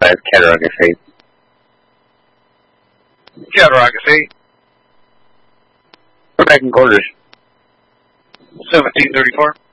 5 Cattaraugus 8. Cattaraugus 8. We're back in quarters. 1734.